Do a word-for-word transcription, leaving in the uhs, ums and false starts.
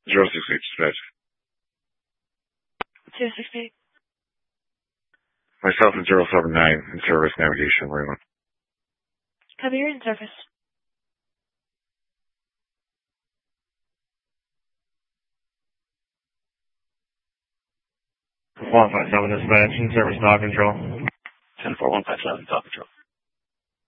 zero six eight, dispatch. two six eight. Myself and zero seven nine in service navigation, Leland. Copy, you're in service. one five seven dispatch, in service dog control. ten four one five seven, dog control.